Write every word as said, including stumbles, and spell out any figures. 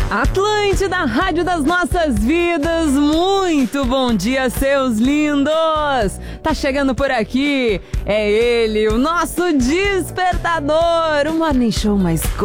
Atlântida, Rádio das Nossas Vidas, muito bom dia, seus lindos! Tá chegando por aqui, é ele, o nosso despertador, o Morning Show mais